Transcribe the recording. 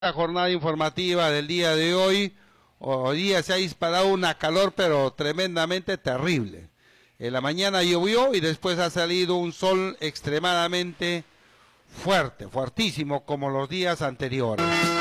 La jornada informativa del día de hoy. Hoy día se ha disparado una calor pero tremendamente terrible. En la mañana llovió y después ha salido un sol extremadamente fuerte, fuertísimo como los días anteriores.